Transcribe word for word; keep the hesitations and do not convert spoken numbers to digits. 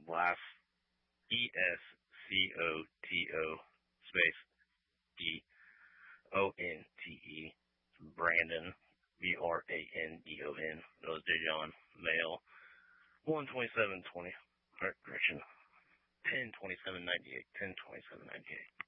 Last E S C O T O space E O N T E, Brandon, B R A N D O N. That was Dijon, male, one twenty-seven twenty, correction, ten twenty-seven ninety-eight, ten twenty-seven ninety-eight.